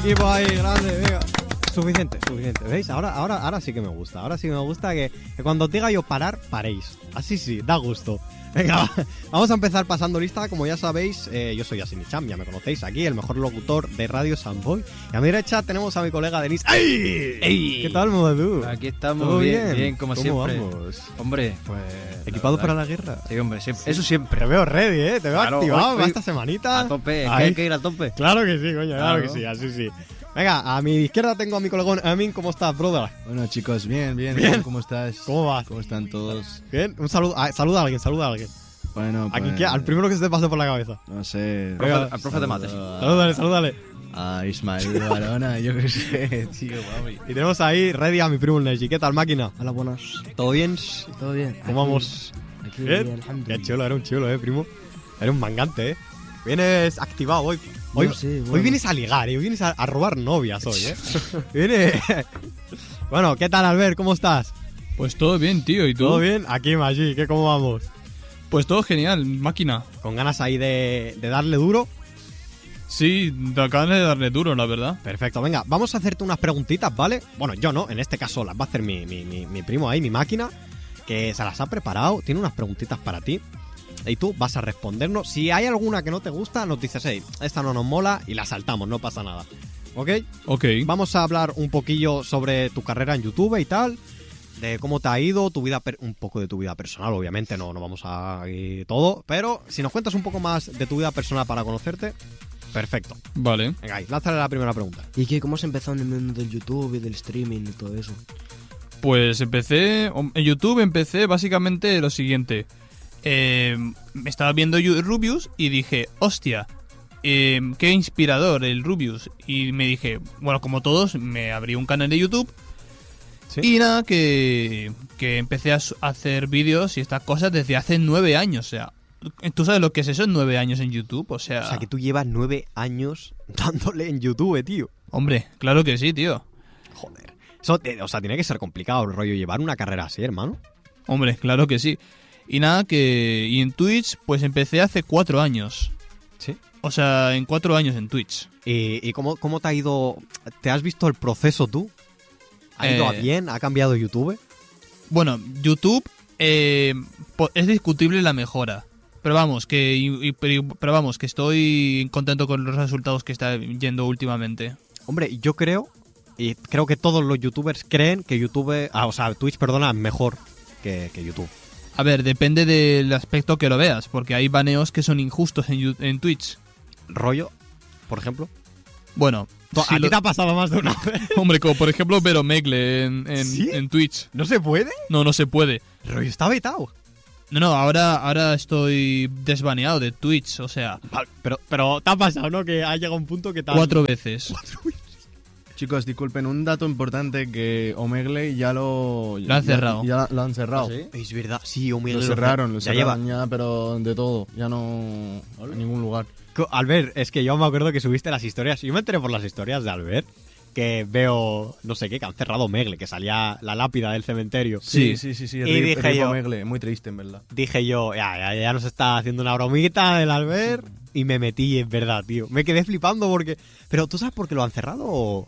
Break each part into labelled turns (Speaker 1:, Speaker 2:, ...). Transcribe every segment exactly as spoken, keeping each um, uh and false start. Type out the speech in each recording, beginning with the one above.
Speaker 1: Equipo ahí, grande, venga. Suficiente, suficiente. ¿Veis? Ahora, ahora, ahora sí que me gusta. Ahora sí que me gusta que, que cuando os diga yo parar, paréis. Así sí, da gusto. Venga, va. Vamos a empezar pasando lista. Como ya sabéis, eh, yo soy Yasini-chan, ya me conocéis aquí, el mejor locutor de Radio Samboy. Y a mi derecha tenemos a mi colega Denis. ¡Ey!
Speaker 2: ¡Ey!
Speaker 1: ¿Qué tal, Modu?
Speaker 2: Aquí estamos,
Speaker 1: ¿Todo
Speaker 2: bien,
Speaker 1: bien?
Speaker 2: bien, como
Speaker 1: ¿Cómo
Speaker 2: siempre.
Speaker 1: vamos?
Speaker 2: Hombre, pues...
Speaker 1: ¿Equipado
Speaker 2: la
Speaker 1: para
Speaker 2: verdad-
Speaker 1: la guerra?
Speaker 2: Sí, hombre, siempre. Eso
Speaker 1: Te
Speaker 2: siempre.
Speaker 1: veo ready, ¿eh? Te veo
Speaker 2: Claro,
Speaker 1: activado
Speaker 2: hoy-
Speaker 1: para
Speaker 2: hoy-
Speaker 1: esta semanita.
Speaker 2: A tope, es que
Speaker 1: Ahí.
Speaker 2: hay que ir a tope.
Speaker 1: Claro que sí, coño, claro,
Speaker 2: Claro.
Speaker 1: que sí, así sí. Venga, a mi izquierda tengo a mi colegón Amin. ¿Cómo estás, brother?
Speaker 3: Bueno, chicos, bien, bien,
Speaker 1: Bien.
Speaker 3: ¿Cómo estás?
Speaker 1: ¿Cómo vas?
Speaker 3: ¿Cómo están todos?
Speaker 1: Bien, un saludo. Ah, saluda a alguien, saluda a alguien.
Speaker 3: Bueno,
Speaker 1: ¿A
Speaker 3: pues,
Speaker 1: quién quiera? Al primero que se te pase por la cabeza.
Speaker 3: No sé.
Speaker 1: Venga,
Speaker 2: al profe de mates.
Speaker 3: saludo a-
Speaker 1: Salúdale, salúdale.
Speaker 3: A Ismael Barona, yo qué sé, tío, mami.
Speaker 1: Y tenemos ahí ready a mi primo el Neji. ¿Qué tal, máquina?
Speaker 4: Hola, buenas.
Speaker 1: ¿Todo bien?
Speaker 4: ¿Todo bien?
Speaker 1: ¿Cómo vamos?
Speaker 4: Aquí,
Speaker 1: Bien.
Speaker 4: bien, alhamdulillah.
Speaker 1: Qué chulo, era un chulo, eh, primo. Era un mangante, eh. Vienes activado hoy. Hoy,
Speaker 4: No, sí,
Speaker 1: hoy
Speaker 4: bueno.
Speaker 1: vienes a ligar, eh. Hoy vienes a, a robar novias hoy, eh. Viene. Bueno, ¿qué tal, Albert? ¿Cómo estás?
Speaker 5: Pues todo bien, tío, ¿y tú?
Speaker 1: ¿Todo bien? Aquí, Maggi, ¿qué cómo vamos?
Speaker 5: Pues todo genial, máquina.
Speaker 1: Con ganas ahí de, de darle duro.
Speaker 5: Sí, te acaban de darle duro, la verdad.
Speaker 1: Perfecto, venga, vamos a hacerte unas preguntitas, ¿vale? Bueno, yo no, en este caso las va a hacer mi, mi, mi, mi primo ahí, mi máquina, que se las ha preparado, tiene unas preguntitas para ti. Y tú vas a respondernos. Si hay alguna que no te gusta, nos dices, hey, esta no nos mola y la saltamos, no pasa nada. ¿Ok?
Speaker 5: Ok.
Speaker 1: Vamos a hablar un poquillo sobre tu carrera en YouTube y tal, de cómo te ha ido, tu vida, per- un poco de tu vida personal, obviamente, no, no vamos a ir todo, pero si nos cuentas un poco más de tu vida personal para conocerte, perfecto.
Speaker 5: Vale.
Speaker 1: Venga, ahí, lánzale la primera pregunta.
Speaker 4: ¿Y qué? ¿Cómo has empezado en el mundo del YouTube y del streaming y todo eso?
Speaker 5: Pues empecé... En YouTube empecé básicamente lo siguiente. Eh, estaba viendo Yu- Rubius y dije, hostia, eh, qué inspirador el Rubius. Y me dije, bueno, como todos, me abrí un canal de YouTube.
Speaker 1: ¿Sí?
Speaker 5: Y nada, que, que empecé a su- a hacer vídeos y estas cosas desde hace nueve años. O sea, ¿tú sabes lo que es eso en nueve años en YouTube? O sea,
Speaker 1: O sea, que tú llevas nueve años dándole en YouTube, tío.
Speaker 5: hombre, claro que sí, tío.
Speaker 1: Joder. Eso, eh, o sea, tiene que ser complicado el rollo llevar una carrera así, hermano.
Speaker 5: Hombre, claro que sí. Y nada, que... Y en Twitch, pues empecé hace cuatro años.
Speaker 1: Sí.
Speaker 5: O sea, en cuatro años en Twitch.
Speaker 1: ¿Y, y cómo, cómo te ha ido? ¿Te has visto el proceso tú? ¿Ha ido
Speaker 5: Eh,
Speaker 1: bien? ¿Ha cambiado YouTube?
Speaker 5: Bueno, YouTube eh, po- es discutible la mejora. Pero vamos, que y- y- pero pero vamos, que estoy contento con los resultados que está yendo últimamente.
Speaker 1: Hombre, yo creo, y creo que todos los youtubers creen que YouTube, ah, o sea, Twitch, perdona, es mejor que, que YouTube.
Speaker 5: A ver, depende del aspecto que lo veas, porque hay baneos que son injustos en, Yu- en Twitch.
Speaker 1: Rollo, por ejemplo.
Speaker 5: Bueno,
Speaker 1: To-
Speaker 5: si
Speaker 1: ¿A ti
Speaker 5: lo-
Speaker 1: te ha pasado más de una vez?
Speaker 5: hombre, como por ejemplo Vero Megle en, en,
Speaker 1: ¿Sí?
Speaker 5: en Twitch.
Speaker 1: ¿No se puede?
Speaker 5: No, no se puede.
Speaker 1: Rollo, está vetado.
Speaker 5: No, no, ahora, ahora estoy desbaneado de Twitch, o sea,
Speaker 1: Vale, pero, pero te ha pasado, ¿no? Que ha llegado un punto que te has-
Speaker 5: cuatro veces.
Speaker 3: Chicos, disculpen, un dato importante que Omegle ya lo...
Speaker 5: Lo han
Speaker 3: ya-
Speaker 5: cerrado.
Speaker 3: Ya, lo han cerrado.
Speaker 1: Es verdad, sí, Omegle
Speaker 3: Lo
Speaker 1: lo-
Speaker 3: cerraron, lo
Speaker 1: ya lleva.
Speaker 3: cerraron ya, pero de todo. Ya no... En ningún lugar.
Speaker 1: Co- Albert, es que yo me acuerdo que subiste las historias. Yo me enteré por las historias de Albert. Que veo, no sé qué, que han cerrado Omegle, que salía la lápida del cementerio.
Speaker 5: Sí.
Speaker 3: sí, sí. sí
Speaker 1: Y
Speaker 3: Rip-
Speaker 1: dije
Speaker 3: Rip
Speaker 1: yo-
Speaker 3: Omegle, muy triste, en verdad.
Speaker 1: Dije yo, ya, ya, ya nos está haciendo una bromita el Albert. Y me metí, es verdad, tío. Me quedé flipando porque. Pero ¿tú sabes por qué lo han cerrado? o-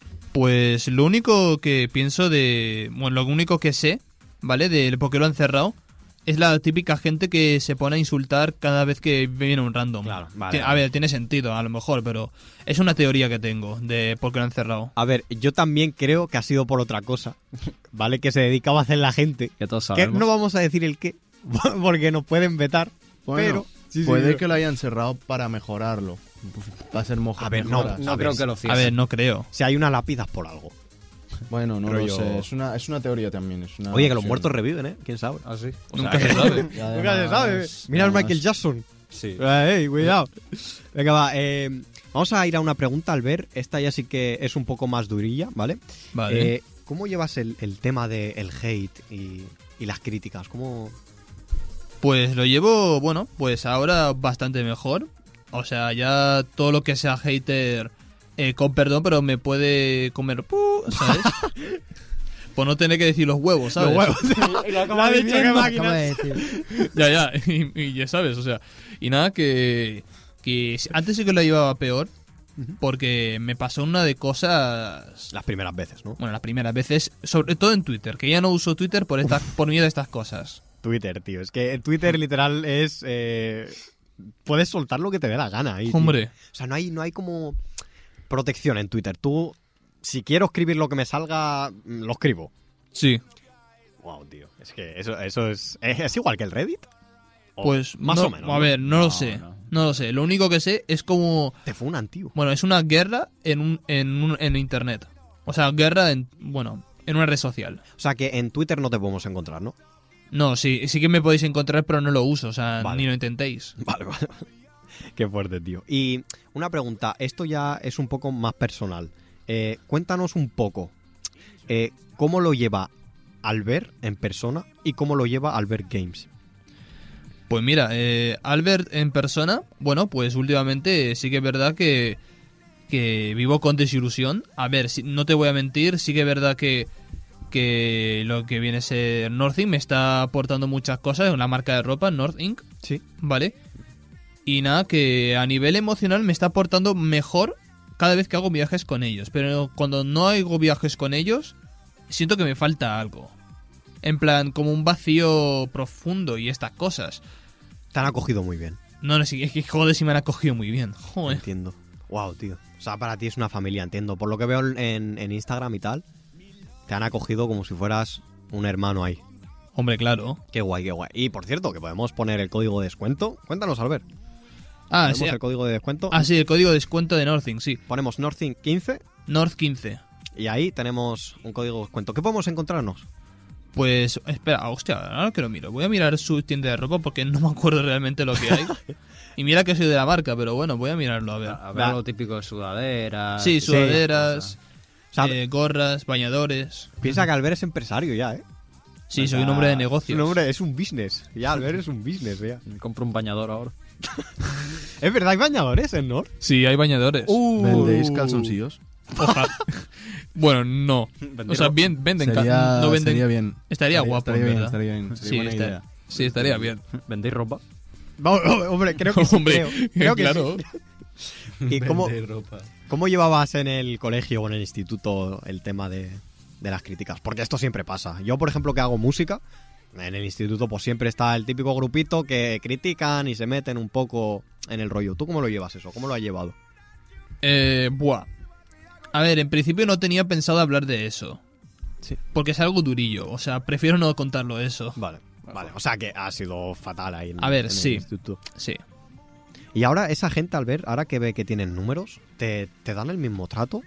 Speaker 5: Pues lo único que pienso de... Bueno, lo único que sé, ¿vale? De por qué lo han cerrado, es la típica gente que se pone a insultar cada vez que viene un random.
Speaker 1: Claro, vale,
Speaker 5: Ti- A
Speaker 1: vale.
Speaker 5: ver, tiene sentido, a lo mejor, pero es una teoría que tengo de por qué lo han cerrado.
Speaker 1: A ver, yo también creo que ha sido por otra cosa, ¿vale? Que se dedicaba a hacer la gente.
Speaker 2: Que todos
Speaker 1: Que
Speaker 2: sabemos.
Speaker 1: no vamos a decir el qué, porque nos pueden vetar.
Speaker 3: Bueno,
Speaker 1: pero. sí, sí,
Speaker 3: puede
Speaker 1: sí.
Speaker 3: que lo hayan cerrado para mejorarlo. Va a ser moja.
Speaker 1: A ver, no,
Speaker 3: mejoras.
Speaker 2: No
Speaker 1: A
Speaker 2: creo
Speaker 1: ver,
Speaker 2: que lo
Speaker 5: A
Speaker 2: cierren.
Speaker 5: ver, no creo.
Speaker 1: Si hay una lápida es por algo.
Speaker 3: Bueno, no
Speaker 1: Rollo-
Speaker 3: lo sé. Es una, es una teoría también. Es una
Speaker 1: Oye, que los
Speaker 3: opción.
Speaker 1: muertos reviven, ¿eh? ¿Quién sabe?
Speaker 2: Ah, sí.
Speaker 1: O
Speaker 5: Nunca
Speaker 1: sea,
Speaker 5: se sabe.
Speaker 3: Y además-
Speaker 1: Nunca se sabe. Mira al
Speaker 3: además-
Speaker 1: Michael Jackson.
Speaker 2: Sí.
Speaker 1: Ey, cuidado. Venga, va. eh, vamos a ir a una pregunta, Albert. Esta ya sí que es un poco más durilla, ¿vale?
Speaker 5: Vale.
Speaker 1: Eh, ¿Cómo llevas el, el tema del hate y, y las críticas? ¿Cómo...?
Speaker 5: Pues lo llevo, bueno, pues ahora bastante mejor. O sea, ya todo lo que sea hater, eh, con perdón, pero me puede comer, pu, ¿sabes? Por no tener que decir los huevos, ¿sabes?
Speaker 1: Los huevos. Lo ha dicho, qué máquina.
Speaker 4: Acaba de decir.
Speaker 5: Ya, ya, y, y ya sabes, o sea. Y nada, que, que antes sí que lo llevaba peor, porque me pasó una de cosas...
Speaker 1: Las primeras veces, ¿no?
Speaker 5: Bueno, las primeras veces, sobre todo en Twitter, que ya no uso Twitter por estas, por miedo a estas cosas.
Speaker 1: Twitter, tío. Es que Twitter literal es... Eh... Puedes soltar lo que te dé la gana ahí, tío.
Speaker 5: Hombre,
Speaker 1: O sea, no hay, no hay como protección en Twitter. Tú, si quiero escribir lo que me salga, lo escribo.
Speaker 5: sí.
Speaker 1: Wow, tío. Es que eso, eso es... ¿Es es igual que el Reddit? O
Speaker 5: Pues
Speaker 1: más
Speaker 5: no-
Speaker 1: o menos.
Speaker 5: A
Speaker 1: ¿no?
Speaker 5: ver, no, lo
Speaker 3: No,
Speaker 5: sé.
Speaker 3: no.
Speaker 5: No. lo sé. Lo único que sé es como...
Speaker 1: Te fue un antiguo.
Speaker 5: Bueno, es una guerra en, un, en, un- en internet. O sea, guerra en... Bueno, en una red social.
Speaker 1: O sea, que en Twitter no te podemos encontrar, ¿no?
Speaker 5: No, sí, sí que me podéis encontrar, pero no lo uso. O sea,
Speaker 1: Vale.
Speaker 5: ni lo intentéis.
Speaker 1: Vale, vale. Qué fuerte, tío. Y una pregunta, esto ya es un poco más personal. Eh, cuéntanos un poco eh, cómo lo lleva Albert en persona y cómo lo lleva Albert Games.
Speaker 5: Pues mira, eh, Albert en persona, bueno, pues últimamente sí que es verdad que, que vivo con desilusión. A ver, si- no te voy a mentir, sí que es verdad que, que lo que viene a ser Northing me está aportando muchas cosas, una marca de ropa, North Inc,
Speaker 1: Sí.
Speaker 5: ¿vale? Y nada, que a nivel emocional me está aportando mejor cada vez que hago viajes con ellos. Pero cuando no hago viajes con ellos, siento que me falta algo. En plan, como un vacío profundo y estas cosas.
Speaker 1: Te han acogido muy bien.
Speaker 5: No, no, sí, es que joder, si me han acogido muy bien. Joder.
Speaker 1: Entiendo. Wow, tío. O sea, para ti es una familia, entiendo. Por lo que veo en, en Instagram y tal, te han acogido como si fueras un hermano ahí.
Speaker 5: Hombre, claro.
Speaker 1: Qué guay, qué guay. Y por cierto, que podemos poner el código de descuento. Cuéntanos, Albert.
Speaker 5: Ah,
Speaker 1: Ponemos
Speaker 5: sí.
Speaker 1: el código de descuento.
Speaker 5: Ah, sí, el código de descuento de Northing, sí.
Speaker 1: Ponemos Northing quince
Speaker 5: North quince.
Speaker 1: y ahí tenemos un código de descuento. ¿Qué podemos encontrarnos?
Speaker 5: Pues, espera, hostia, ahora que lo miro. Voy a mirar su tienda de ropa porque no me acuerdo realmente lo que hay. Y mira que soy de la marca, pero bueno, voy a mirarlo, a ver.
Speaker 2: A ver lo típico de sudaderas.
Speaker 5: Sí,
Speaker 1: sí,
Speaker 5: sudaderas,
Speaker 1: O sea,
Speaker 5: eh, gorras, bañadores.
Speaker 1: piensa que Albert es empresario ya, ¿eh?
Speaker 5: Sí, soy un hombre de negocios.
Speaker 1: Su nombre es un business. Ya, Albert es un business, ya.
Speaker 2: Me compro un bañador ahora.
Speaker 1: Es verdad, hay bañadores en Nord.
Speaker 5: Sí, hay bañadores.
Speaker 1: Uh.
Speaker 3: ¿Vendéis calzoncillos?
Speaker 5: Ojalá. Bueno, no. O sea, bien, venden. ca-
Speaker 3: Sería,
Speaker 5: no venden.
Speaker 3: sería bien.
Speaker 5: Estaría guapo,
Speaker 3: Estaría
Speaker 5: en
Speaker 3: bien,
Speaker 5: verdad.
Speaker 3: estaría bien. Sería
Speaker 5: Sí,
Speaker 3: buena
Speaker 5: está-
Speaker 3: idea.
Speaker 5: sí, estaría bien.
Speaker 2: ¿Vendéis ropa?
Speaker 1: Vamos, hombre, creo que sí.
Speaker 5: Hombre,
Speaker 1: creo, creo que
Speaker 5: claro.
Speaker 1: sí. ¿Y cómo,
Speaker 3: Vender ropa.
Speaker 1: cómo llevabas en el colegio o en el instituto el tema de, de las críticas? Porque esto siempre pasa. Yo, por ejemplo, que hago música, en el instituto pues siempre está el típico grupito que critican y se meten un poco en el rollo. ¿Tú cómo lo llevas eso? ¿Cómo lo has llevado?
Speaker 5: Eh, buah. A ver, en principio no tenía pensado hablar de eso.
Speaker 1: Sí.
Speaker 5: Porque es algo durillo. O sea, prefiero no contarlo eso.
Speaker 1: Vale, vale. O sea que ha sido fatal ahí en,
Speaker 5: A ver,
Speaker 1: en el
Speaker 5: sí.
Speaker 1: instituto.
Speaker 5: Sí.
Speaker 1: Y ahora esa gente, al ver, ahora que ve que tienen números, ¿te, te dan el mismo trato?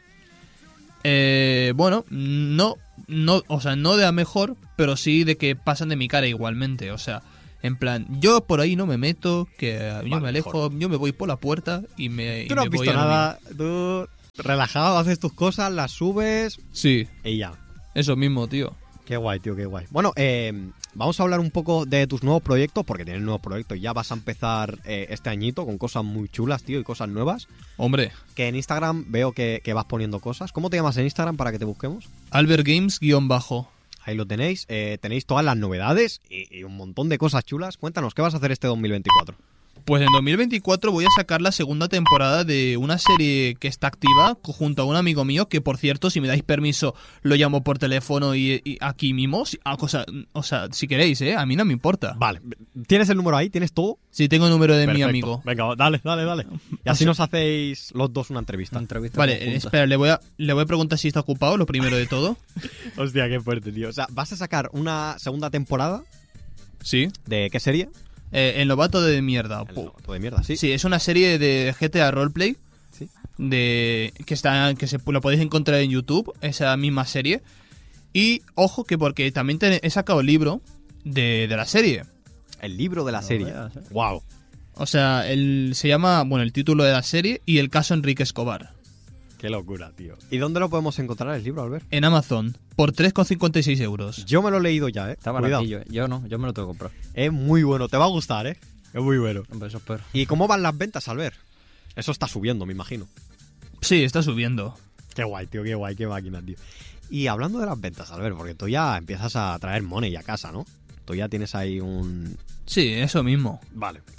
Speaker 5: Eh, bueno, no, no, o sea, no de a mejor, pero sí de que pasan de mi cara igualmente. O sea, en plan, yo por ahí no me meto, que yo
Speaker 1: Vale,
Speaker 5: me alejo, yo me voy por la puerta y me. y
Speaker 1: Tú no has
Speaker 5: me voy
Speaker 1: visto
Speaker 5: a lo
Speaker 1: nada, tú relajado, haces tus cosas, las subes
Speaker 5: mío. Sí,
Speaker 1: y ya.
Speaker 5: eso mismo, tío.
Speaker 1: Qué guay, tío, qué guay. Bueno, eh, vamos a hablar un poco de tus nuevos proyectos, porque tienes nuevos proyectos. Ya vas a empezar eh, este añito con cosas muy chulas, tío, y cosas nuevas.
Speaker 5: Hombre,
Speaker 1: Que en Instagram veo que, que vas poniendo cosas. ¿Cómo te llamas en Instagram para que te busquemos?
Speaker 5: Albert Games guión bajo.
Speaker 1: Ahí lo tenéis. Eh, tenéis todas las novedades y, y un montón de cosas chulas. Cuéntanos, ¿qué vas a hacer este dos mil veinticuatro?
Speaker 5: Pues en dos mil veinticuatro voy a sacar la segunda temporada de una serie que está activa junto a un amigo mío, que por cierto, si me dais permiso, lo llamo por teléfono y, y aquí mismo. Si- ah, o, sea, o sea, si queréis, ¿eh? A mí no me importa.
Speaker 1: Vale, ¿tienes el número ahí? ¿Tienes todo?
Speaker 5: Si tengo el número de mi
Speaker 1: Perfecto.
Speaker 5: amigo.
Speaker 1: Venga, dale, dale, dale. Y así nos hacéis los dos una entrevista.
Speaker 2: Una entrevista
Speaker 5: Vale,
Speaker 2: conjunta.
Speaker 5: espera, le voy, a, le voy a preguntar si está ocupado, lo primero de todo.
Speaker 1: Hostia, qué fuerte, tío. O sea, ¿vas a sacar una segunda temporada
Speaker 5: Sí.
Speaker 1: de qué serie?
Speaker 5: Eh, el novato de mierda.
Speaker 1: El
Speaker 5: Pu-
Speaker 1: novato de mierda, sí.
Speaker 5: Sí, es una serie de G T A Roleplay.
Speaker 1: Sí.
Speaker 5: De, que está que se, lo podéis encontrar en YouTube, esa misma serie. Y ojo que porque también te- he sacado el libro de, de la serie.
Speaker 1: El libro de la serie.
Speaker 2: veas, eh.
Speaker 1: Wow.
Speaker 5: O sea, el, se llama, bueno, el título de la serie y el caso Enrique Escobar.
Speaker 1: Qué locura, tío. ¿Y dónde lo podemos encontrar el libro, Albert?
Speaker 5: En Amazon, por tres con cincuenta y seis euros.
Speaker 1: Yo me lo he leído ya, eh.
Speaker 2: Está
Speaker 1: Cuidado.
Speaker 2: baratillo. eh. Yo no, yo me lo tengo que comprar.
Speaker 1: Es muy bueno, te va a gustar, eh. Es muy bueno.
Speaker 2: Hombre, eso espero.
Speaker 1: ¿Y cómo van las ventas, Albert? Eso está subiendo, me imagino.
Speaker 5: Sí, está subiendo.
Speaker 1: Qué guay, tío, qué guay, qué máquina, tío. Y hablando de las ventas, Albert, porque tú ya empiezas a traer money a casa, ¿no? Tú ya tienes ahí un...
Speaker 5: Sí, eso mismo.
Speaker 1: Vale.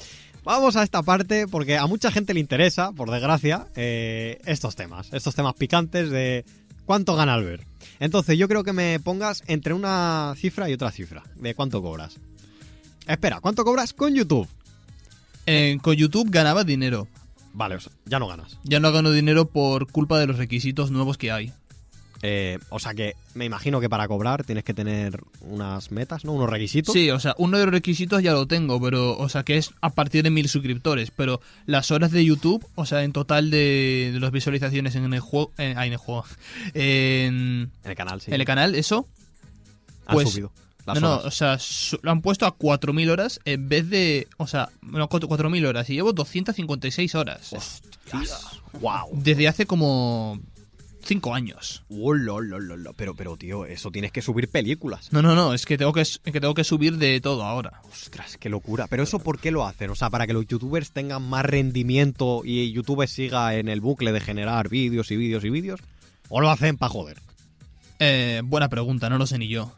Speaker 1: Vamos a esta parte porque a mucha gente le interesa, por desgracia, eh, estos temas. Estos temas picantes de cuánto gana Albert. Entonces yo creo que me pongas entre una cifra y otra cifra de cuánto cobras. Espera, ¿cuánto cobras con YouTube?
Speaker 5: Eh, con YouTube ganaba dinero.
Speaker 1: Vale, o sea, ya no ganas.
Speaker 5: Ya no gano dinero por culpa de los requisitos nuevos que hay.
Speaker 1: Eh, o sea que me imagino que para cobrar tienes que tener unas metas, ¿no? Unos requisitos.
Speaker 5: Sí, o sea, uno de los requisitos ya lo tengo, pero, o sea, que es a partir de mil suscriptores. Pero las horas de YouTube, o sea, en total de, de las visualizaciones en el juego, en, ah, en el juego, en,
Speaker 1: En el canal, sí.
Speaker 5: en el canal, eso,
Speaker 1: Han
Speaker 5: pues,
Speaker 1: subido.
Speaker 5: no,
Speaker 1: Las
Speaker 5: no,
Speaker 1: horas.
Speaker 5: o sea, su- lo han puesto a cuatro mil horas en vez de, o sea, no, cuatro mil horas y llevo doscientas cincuenta y seis horas.
Speaker 1: Wow.
Speaker 5: Desde hace como cinco años.
Speaker 1: Oh, lo, lo, lo, lo. Pero, pero, tío, eso tienes que subir películas.
Speaker 5: No, no, no, es que tengo que, es que tengo que subir de todo ahora.
Speaker 1: Ostras, qué locura. Pero eso, ¿por qué lo hacen? O sea, para que los youtubers tengan más rendimiento y YouTube siga en el bucle de generar vídeos y vídeos y vídeos. ¿O lo hacen para joder?
Speaker 5: Eh, buena pregunta, no lo sé ni yo.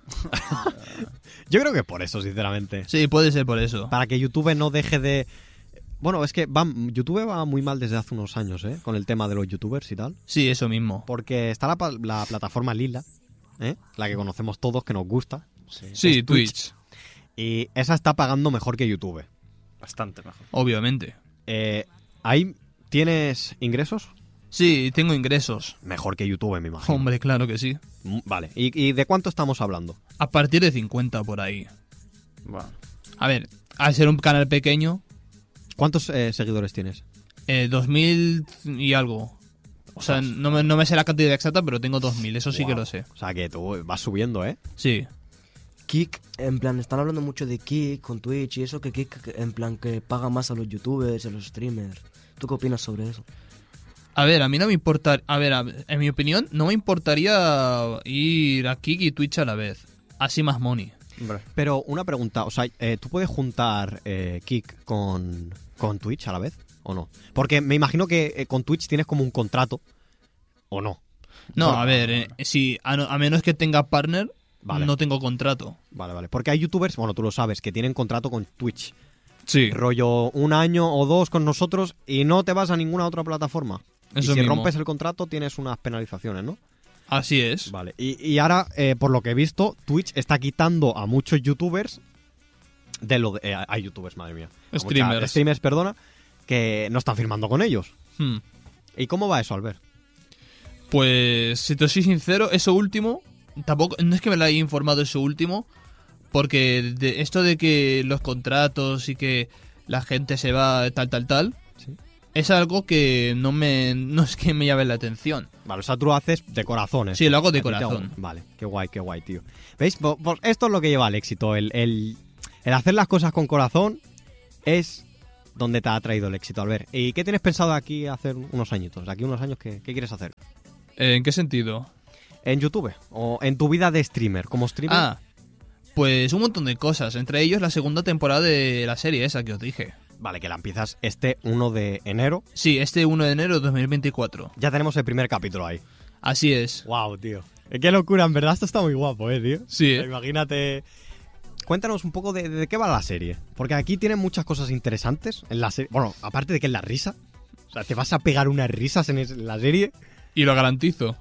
Speaker 1: Yo creo que es por eso, sinceramente.
Speaker 5: Sí, puede ser por eso.
Speaker 1: Para que YouTube no deje de... Bueno, es que va, YouTube va muy mal desde hace unos años, ¿eh? Con el tema de los youtubers y tal.
Speaker 5: Sí, eso mismo.
Speaker 1: Porque está la, pa- la plataforma Lila, ¿eh? La que conocemos todos, que nos gusta.
Speaker 5: Sí,
Speaker 1: es
Speaker 5: Twitch,
Speaker 1: Y esa está pagando mejor que YouTube.
Speaker 2: Bastante mejor.
Speaker 5: obviamente.
Speaker 1: Eh, ¿Ahí tienes ingresos?
Speaker 5: Sí, tengo ingresos.
Speaker 1: Mejor que YouTube, me imagino.
Speaker 5: Hombre, claro que sí.
Speaker 1: Mm, Vale. ¿Y, y de cuánto estamos hablando?
Speaker 5: A partir de cincuenta por ahí.
Speaker 2: Bueno.
Speaker 5: A ver, al ser un canal pequeño,
Speaker 1: ¿Cuántos eh, seguidores tienes?
Speaker 5: eh, dos mil y algo. O sea, no me, no me sé la cantidad exacta, pero tengo dos mil, eso sí que
Speaker 1: Guau.
Speaker 5: lo sé.
Speaker 1: O sea, que tú vas subiendo, ¿eh?
Speaker 5: Sí.
Speaker 4: Kik, en plan, están hablando mucho de Kik con Twitch y eso, que Kik, en plan, que paga más a los youtubers, a los streamers. ¿Tú qué opinas sobre eso?
Speaker 5: A ver, a mí no me importa... A ver, a- en mi opinión, no me importaría ir a Kik y Twitch a la vez. Así más money.
Speaker 2: Hombre.
Speaker 1: Pero una pregunta, o sea, eh, ¿tú puedes juntar eh, Kik con, con Twitch a la vez o no? Porque me imagino que eh, con Twitch tienes como un contrato, ¿o no?
Speaker 5: No,
Speaker 1: Bueno,
Speaker 5: a ver, eh, si a, no- a menos que tenga partner,
Speaker 1: Vale.
Speaker 5: no tengo contrato.
Speaker 1: Vale, vale. Porque hay youtubers, bueno, tú lo sabes, que tienen contrato con Twitch.
Speaker 5: Sí.
Speaker 1: Rollo un año o dos con nosotros y no te vas a ninguna otra plataforma.
Speaker 5: Eso
Speaker 1: y si
Speaker 5: mismo.
Speaker 1: rompes el contrato tienes unas penalizaciones, ¿no?
Speaker 5: Así es.
Speaker 1: Vale. Y, y ahora, eh, por lo que he visto, Twitch está quitando a muchos youtubers de lo de... eh, hay youtubers, madre mía. A muchas-
Speaker 5: Streamers.
Speaker 1: streamers, perdona, que no están firmando con ellos.
Speaker 5: Hmm.
Speaker 1: ¿Y cómo va eso, Albert?
Speaker 5: Pues, si te soy sincero, eso último, tampoco, no es que me lo haya informado eso último, porque de esto de que los contratos y que la gente se va tal, tal, tal,
Speaker 1: Sí.
Speaker 5: es algo que no me, no es que me llame la atención.
Speaker 1: Vale, o sea, tú lo haces de corazón, ¿eh?
Speaker 5: Sí, lo hago de
Speaker 1: A ti te
Speaker 5: corazón.
Speaker 1: hago- Vale, qué guay, qué guay, tío. ¿Veis? Pues, pues esto es lo que lleva al éxito. El, el, el hacer las cosas con corazón es donde te ha traído el éxito, Albert. ¿Y qué tienes pensado aquí hacer unos añitos? De aquí unos años, ¿qué, qué quieres hacer?
Speaker 5: Eh, ¿En qué sentido?
Speaker 1: ¿En YouTube? ¿O en tu vida de streamer? ¿Como streamer?
Speaker 5: Ah, pues un montón de cosas, entre ellos la segunda temporada de la serie esa que os dije.
Speaker 1: Vale, que la empiezas este uno de enero.
Speaker 5: Sí, este uno de enero de dos mil veinticuatro.
Speaker 1: Ya tenemos el primer capítulo ahí.
Speaker 5: Así es.
Speaker 1: Wow, tío. Qué locura, en verdad esto está muy guapo, eh, tío.
Speaker 5: Sí, ¿eh?
Speaker 1: Imagínate. Cuéntanos un poco de, de qué va la serie. Porque aquí tienen muchas cosas interesantes en la serie. Bueno, aparte de que es la risa. O sea, te vas a pegar unas risas en, es- en la serie.
Speaker 5: Y lo garantizo.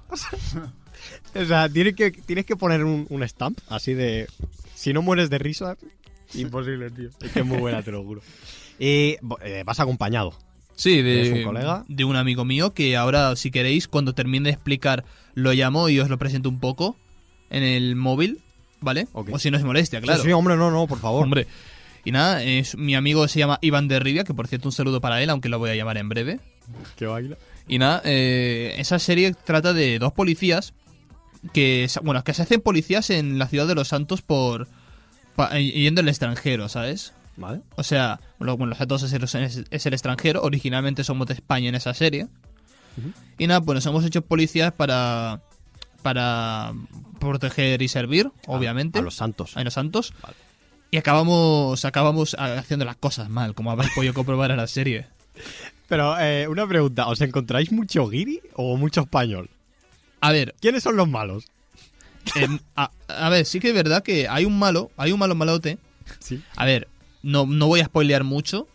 Speaker 1: O sea, tienes que, tienes que poner un, un stamp así de. Si no mueres de risa. Imposible, tío. Es que es muy buena, te lo juro. Y bo- eh, vas acompañado.
Speaker 5: Sí, de,
Speaker 1: ¿Eres un colega?
Speaker 5: de un amigo mío que ahora, si queréis, cuando termine de explicar, lo llamo y os lo presento un poco en el móvil, ¿vale?
Speaker 1: Ok.
Speaker 5: O si no es molestia, claro.
Speaker 1: Sí, sí, hombre, no, no, por favor.
Speaker 5: Hombre. Y nada, es, mi amigo se llama Iván de Rivia, que por cierto un saludo para él, aunque lo voy a llamar en breve.
Speaker 1: Que baila.
Speaker 5: Y nada, eh, esa serie trata de dos policías que, se- bueno, que se hacen policías en la ciudad de Los Santos por pa- yendo al extranjero, ¿sabes?
Speaker 1: Vale.
Speaker 5: O sea, bueno, bueno, Los Santos es el, es- es el extranjero, originalmente somos de España en esa serie.
Speaker 1: Ujú.
Speaker 5: Y nada, pues nos hemos hecho policías para para proteger y servir, obviamente,
Speaker 1: A los santos.
Speaker 5: a los santos.
Speaker 1: Vale.
Speaker 5: Y acabamos acabamos haciendo las cosas mal, como habéis podido comprobar en la serie.
Speaker 1: Pero, eh, una pregunta. ¿Os encontráis mucho guiri o mucho español?
Speaker 5: A ver,
Speaker 1: ¿Quiénes son los malos?
Speaker 5: em, a, a ver, sí que es verdad que hay un malo, hay un malo malote.
Speaker 1: Sí.
Speaker 5: A ver, no, no voy a spoilear mucho,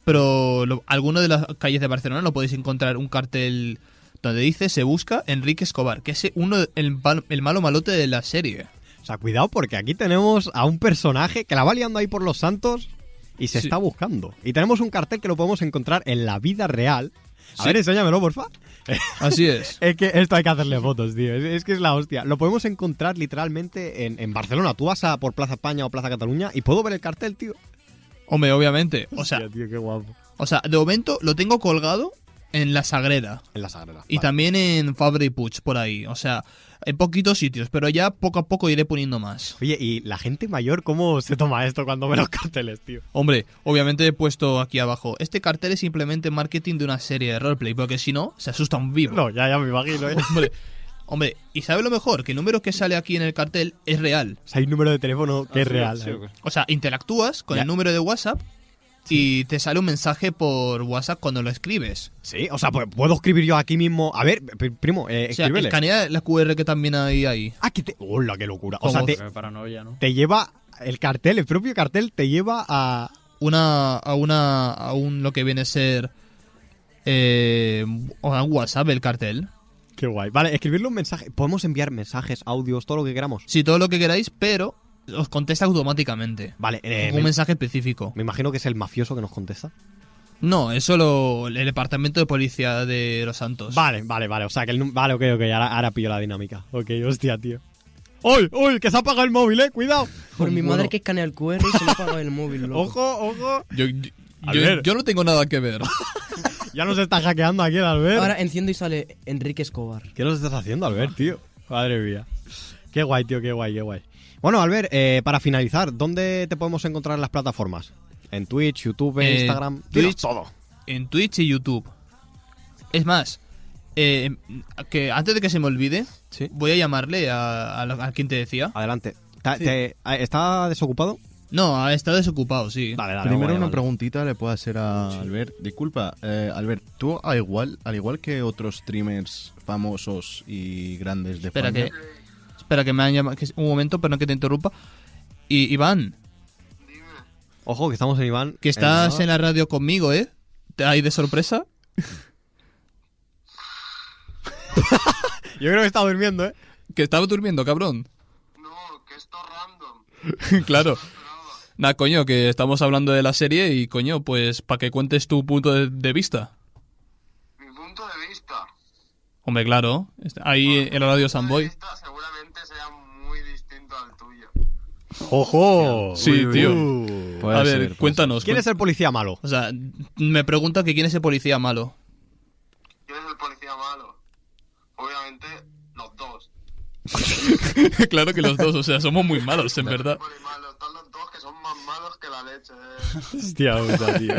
Speaker 5: pero lo, alguno de las calles de Barcelona lo podéis encontrar un cartel donde dice se busca Enrique Escobar, que es uno el, el malo malote de la serie.
Speaker 1: O sea, cuidado porque aquí tenemos a un personaje que la va liando ahí por los santos y se
Speaker 5: Sí.
Speaker 1: está buscando. Y tenemos un cartel que lo podemos encontrar en la vida real. A
Speaker 5: Sí.
Speaker 1: ver, enséñamelo, porfa.
Speaker 5: Así es.
Speaker 1: Es que esto hay que hacerle fotos, tío. Es, es que es la hostia. Lo podemos encontrar literalmente en, en Barcelona. Tú vas a por Plaza España o Plaza Cataluña y puedo ver el cartel, tío.
Speaker 5: Hombre, obviamente. O sea,
Speaker 1: Hostia, tío, qué guapo.
Speaker 5: o sea, de momento lo tengo colgado en la Sagrera.
Speaker 1: En la Sagrada.
Speaker 5: Y
Speaker 1: Vale.
Speaker 5: también en Fabra y Puig, por ahí. O sea, en poquitos sitios, pero ya poco a poco iré poniendo más.
Speaker 1: Oye, ¿y la gente mayor cómo se toma esto cuando ve los carteles, tío?
Speaker 5: Hombre, obviamente he puesto aquí abajo. Este cartel es simplemente marketing de una serie de roleplay, porque si no, se asusta un vivo.
Speaker 1: No, ya, ya me imagino, ¿eh?
Speaker 5: Hombre, hombre, ¿y sabe lo mejor? Que el número que sale aquí en el cartel es real.
Speaker 1: O sea, hay un número de teléfono que es
Speaker 2: Ah, sí,
Speaker 1: real.
Speaker 2: sí,
Speaker 1: ¿eh?
Speaker 2: ¿o qué?
Speaker 5: O sea, interactúas con
Speaker 1: Ya.
Speaker 5: el número de WhatsApp y te sale un mensaje por WhatsApp cuando lo escribes.
Speaker 1: Sí, o sea, pues, puedo escribir yo aquí mismo. A ver, pr- primo, eh,
Speaker 5: O sea,
Speaker 1: escríbele.
Speaker 5: escanea la Q R que también hay ahí.
Speaker 1: Ah, que te... ¡Hola, qué locura! O sea,
Speaker 5: Como-
Speaker 1: te,
Speaker 2: Qué paranoia, ¿no?
Speaker 1: te lleva... El cartel, el propio cartel te lleva a...
Speaker 5: Una, a una, a un, lo que viene a ser, eh, a un WhatsApp el cartel.
Speaker 1: Qué guay. Vale, escribirle un mensaje. Podemos enviar mensajes, audios, todo lo que queramos.
Speaker 5: Sí, todo lo que queráis, pero os contesta automáticamente.
Speaker 1: Vale, eh,
Speaker 5: un
Speaker 1: me,
Speaker 5: mensaje específico.
Speaker 1: me imagino que es el mafioso que nos contesta.
Speaker 5: No, es solo el departamento de policía de Los Santos.
Speaker 1: Vale, vale, vale. O sea, que el... num- Vale, ok, ok. Ahora, ahora pillo la dinámica. Ok, hostia, tío. ¡Uy, uy! Que se ha apagado el móvil, eh. Cuidado.
Speaker 4: Por mi
Speaker 5: Bueno.
Speaker 4: madre que escanea el Q R y se me apaga el móvil, loco.
Speaker 1: Ojo, ojo.
Speaker 5: Yo, yo,
Speaker 1: A
Speaker 5: yo-
Speaker 1: ver.
Speaker 5: yo no tengo nada que ver.
Speaker 1: Ya nos está hackeando aquí el Albert.
Speaker 4: Ahora enciendo y sale Enrique Escobar.
Speaker 1: ¿Qué nos estás haciendo, Albert, tío? Madre mía. Qué guay, tío, qué guay, qué guay. Bueno, Albert, eh, para finalizar, ¿dónde te podemos encontrar en las plataformas? ¿En Twitch, YouTube,
Speaker 5: Eh,
Speaker 1: Instagram?
Speaker 5: Twitch.
Speaker 1: Dinos todo.
Speaker 5: En Twitch y YouTube. Es más, eh, que antes de que se me olvide,
Speaker 1: Sí.
Speaker 5: voy a llamarle a, a, la- a quien te decía.
Speaker 1: Adelante. Ta-
Speaker 5: Sí.
Speaker 1: te- ¿Está desocupado?
Speaker 5: No, ha estado desocupado, sí.
Speaker 1: Vale, dale.
Speaker 3: Primero
Speaker 1: vale,
Speaker 3: una
Speaker 1: vale.
Speaker 3: preguntita le puedo hacer a Albert. Disculpa, eh, Albert, tú al igual, al igual que otros streamers famosos y grandes de
Speaker 5: Espera
Speaker 3: España,
Speaker 5: que, espera que me han llamado. que- un momento, pero no que te interrumpa. Y Iván,
Speaker 1: Ojo, que estamos en Iván.
Speaker 5: que estás
Speaker 1: llamada.
Speaker 5: en la radio conmigo, ¿eh? ¿Te hay de sorpresa?
Speaker 1: Yo creo que está durmiendo, ¿eh?
Speaker 5: Que estaba durmiendo, cabrón.
Speaker 6: No, que esto es random.
Speaker 5: Claro. Nah, coño, que estamos hablando de la serie y, coño, pues para que cuentes tu punto de, de vista.
Speaker 6: Mi punto de vista.
Speaker 5: Hombre, claro. está Ahí en la radio
Speaker 6: Mi punto de
Speaker 5: Samboy.
Speaker 6: vista seguramente sea muy distinto al tuyo.
Speaker 1: ¡Ojo!
Speaker 5: Sí,
Speaker 1: Uy, uy,
Speaker 5: tío.
Speaker 1: uy.
Speaker 3: Puede
Speaker 5: A
Speaker 3: ser,
Speaker 5: ver,
Speaker 3: puede
Speaker 5: cuéntanos.
Speaker 1: ¿Quién
Speaker 5: cuen-
Speaker 1: es el policía malo?
Speaker 5: O sea, me pregunta que quién es el policía malo.
Speaker 6: ¿Quién es el policía malo? Obviamente, los dos.
Speaker 5: Claro que los dos, o sea, somos muy malos, en verdad.
Speaker 6: Poli malos. Están los dos que son más malos que la leche. eh.
Speaker 1: Hostia, puta, tío.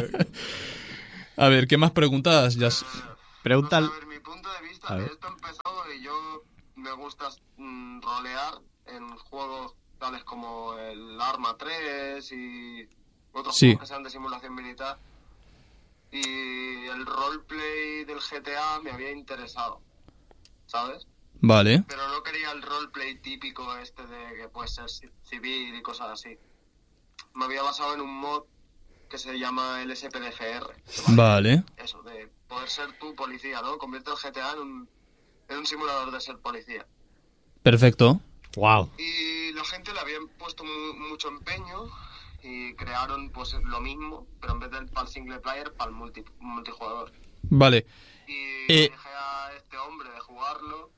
Speaker 5: A ver, ¿qué más preguntas? Ya s-
Speaker 1: Pregunta al...
Speaker 6: Pues, a ver, mi punto de vista,
Speaker 1: A
Speaker 6: que
Speaker 1: ver.
Speaker 6: esto empezó y yo me gusta mm, rolear en juegos tales como el Arma tres y otros
Speaker 5: Sí.
Speaker 6: juegos que sean de simulación militar. Y el roleplay del G T A me había interesado, ¿sabes?
Speaker 5: Vale.
Speaker 6: Pero no quería el roleplay típico este de que puede ser ci- civil y cosas así. Me había basado en un mod que se llama el S P D F R.
Speaker 5: Vale.
Speaker 6: Eso, de poder ser tú policía, ¿no? Convierte el G T A en un, en un simulador de ser policía.
Speaker 5: Perfecto.
Speaker 1: Wow.
Speaker 6: Y la gente le habían puesto mu- mucho empeño y crearon pues lo mismo, pero en vez del para el single player, para el multi, multijugador.
Speaker 5: Vale.
Speaker 6: Y
Speaker 5: Eh.
Speaker 6: dejé a este hombre de jugarlo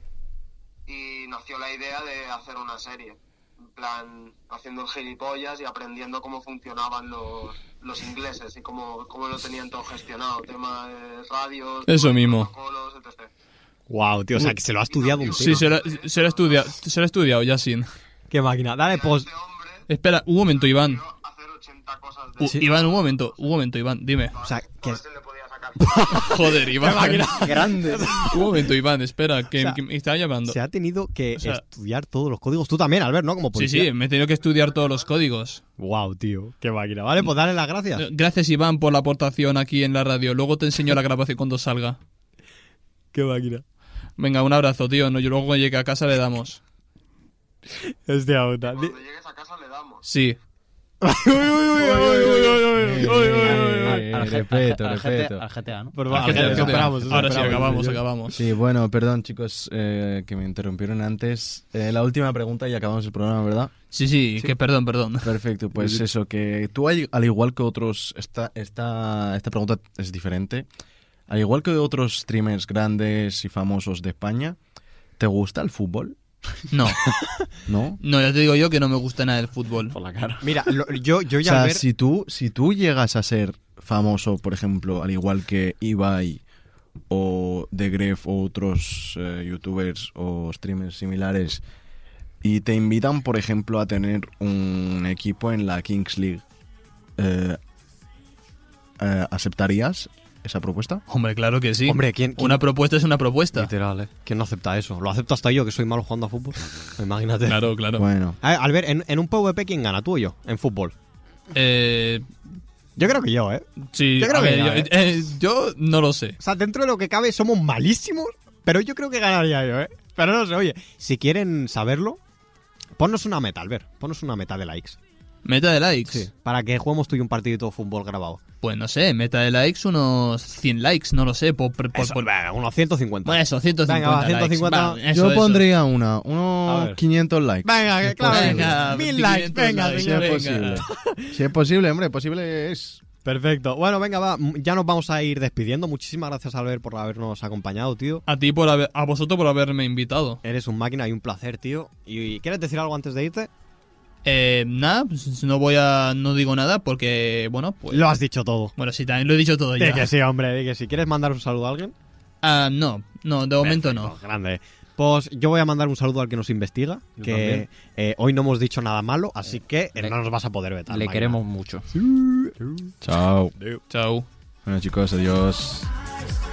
Speaker 6: y nació la idea de hacer una serie. En plan, haciendo el gilipollas y aprendiendo cómo funcionaban los, los ingleses y cómo, cómo lo tenían todo gestionado. Tema de radios,
Speaker 5: Eso mismo.
Speaker 6: protocolos, etcétera.
Speaker 1: Wow, tío. O sea, que se lo ha estudiado un
Speaker 5: Sí,
Speaker 1: tío.
Speaker 5: se lo, se lo he estudiado, se lo he estudiado, ya sin.
Speaker 1: Qué máquina. Dale, pues...
Speaker 6: Este hombre
Speaker 5: Espera, un momento, Iván.
Speaker 6: quiso hacer ochenta cosas de...
Speaker 5: U- Iván, un momento, un momento, Iván, dime.
Speaker 1: O sea, que...
Speaker 6: A ver si le podía sacar.
Speaker 5: Joder,
Speaker 1: Qué
Speaker 5: Iván.
Speaker 1: máquina grande.
Speaker 5: Un momento, Iván, espera, que,
Speaker 1: O sea,
Speaker 5: que me está llamando.
Speaker 1: Se ha tenido que
Speaker 5: O sea-
Speaker 1: estudiar todos los códigos. Tú también, Albert, ¿no? Como
Speaker 5: Sí,
Speaker 1: policía.
Speaker 5: sí, me he tenido que estudiar todos los códigos.
Speaker 1: Wow, tío. Qué máquina. Vale, pues dale las gracias.
Speaker 5: Gracias, Iván, por la aportación aquí en la radio. Luego te enseño la grabación cuando salga.
Speaker 1: Qué máquina.
Speaker 5: Venga, un abrazo, tío. No, yo luego cuando llegue a casa le damos.
Speaker 1: Hostia, puta. Di-
Speaker 6: Cuando llegues a casa le damos.
Speaker 5: Sí.
Speaker 3: Eh,
Speaker 2: Al G-
Speaker 3: respeto,
Speaker 2: al G-
Speaker 3: respeto.
Speaker 2: Al G T A, ¿no?
Speaker 1: Por
Speaker 5: Ah,
Speaker 1: favor,
Speaker 5: que te-
Speaker 1: eso
Speaker 5: que te-
Speaker 1: esperamos, eso
Speaker 5: Ahora sí,
Speaker 1: esperamos.
Speaker 5: acabamos, acabamos.
Speaker 3: Sí, bueno, perdón chicos eh, que me interrumpieron antes. Eh, la última pregunta y acabamos el programa, ¿verdad?
Speaker 5: Sí, sí, que perdón, perdón.
Speaker 3: Perfecto, pues eso, que tú al al igual que otros, esta, esta, esta pregunta es diferente. Al igual que otros streamers grandes y famosos de España, ¿te gusta el fútbol?
Speaker 5: No,
Speaker 3: ¿No?
Speaker 5: no, ya te digo yo que no me gusta nada el fútbol.
Speaker 2: Por la cara.
Speaker 1: Mira, lo- yo, yo
Speaker 3: O
Speaker 1: ya
Speaker 3: sea,
Speaker 1: al ver...
Speaker 3: si tú, si tú llegas a ser famoso, por ejemplo, al igual que Ibai o The Gref o otros eh, youtubers o streamers similares, y te invitan, por ejemplo, a tener un equipo en la Kings League, eh, eh, ¿aceptarías esa propuesta?
Speaker 5: Hombre, claro que sí.
Speaker 1: Hombre, ¿quién- quién-
Speaker 5: Una propuesta es una propuesta.
Speaker 1: Literal, ¿eh? ¿Quién no acepta eso? Lo acepto hasta yo, que soy malo jugando a fútbol. Imagínate.
Speaker 5: Claro, claro.
Speaker 3: Bueno,
Speaker 1: A ver, Albert, en, en un PvP, ¿quién gana? ¿Tú o yo? En fútbol.
Speaker 5: Eh,
Speaker 1: Yo creo que yo, ¿eh?
Speaker 5: sí,
Speaker 1: Yo creo
Speaker 5: a
Speaker 1: que
Speaker 5: ver,
Speaker 1: ya,
Speaker 5: yo,
Speaker 1: ¿eh?
Speaker 5: eh, yo no lo sé.
Speaker 1: O sea, dentro de lo que cabe somos malísimos, pero yo creo que ganaría yo, ¿eh? Pero no sé, oye, si quieren saberlo, ponnos una meta, Albert. Ponnos una meta de likes.
Speaker 5: Meta de likes.
Speaker 1: Sí. Para que juguemos tú y un partidito de fútbol grabado.
Speaker 5: Pues no sé, meta de likes unos cien likes, no lo sé. Por, por, por-
Speaker 1: Eso,
Speaker 5: por-
Speaker 1: venga, unos ciento cincuenta.
Speaker 5: Bueno, eso, ciento cincuenta.
Speaker 1: Venga, va, ciento cincuenta.
Speaker 5: likes. Va, eso,
Speaker 3: yo
Speaker 5: eso.
Speaker 3: pondría una,
Speaker 1: A
Speaker 3: unos
Speaker 1: ver.
Speaker 3: quinientos likes.
Speaker 1: Venga, que claro.
Speaker 5: Venga,
Speaker 1: mil likes,
Speaker 5: quinientos
Speaker 1: venga,
Speaker 5: likes,
Speaker 3: Si
Speaker 1: señor.
Speaker 3: es
Speaker 5: venga.
Speaker 3: posible. Si es posible, hombre, posible es.
Speaker 1: Perfecto. Bueno, venga, va. Ya nos vamos a ir despidiendo. Muchísimas gracias, Albert, por habernos acompañado, tío.
Speaker 5: A ti por haber, a vosotros por haberme invitado.
Speaker 1: Eres un máquina y un placer, tío. ¿Y quieres decir algo antes de irte?
Speaker 5: Eh, nada, pues no voy a, no digo nada porque, bueno, pues.
Speaker 1: Lo has dicho todo.
Speaker 5: Bueno, sí, también lo he dicho todo
Speaker 1: Di
Speaker 5: ya.
Speaker 1: que sí, hombre, di que sí. ¿Quieres mandar un saludo a alguien?
Speaker 5: Ah, no, no, de momento no.
Speaker 1: Perfecto, grande. Pues yo voy a mandar un saludo al que nos investiga,
Speaker 2: Yo
Speaker 1: que
Speaker 2: también.
Speaker 1: eh, hoy no hemos dicho nada malo, así que eh,
Speaker 2: Le-
Speaker 1: no nos vas a poder vetar.
Speaker 2: Le
Speaker 1: máquina.
Speaker 2: queremos mucho.
Speaker 3: Chao.
Speaker 5: Chao.
Speaker 3: Bueno chicos, adiós.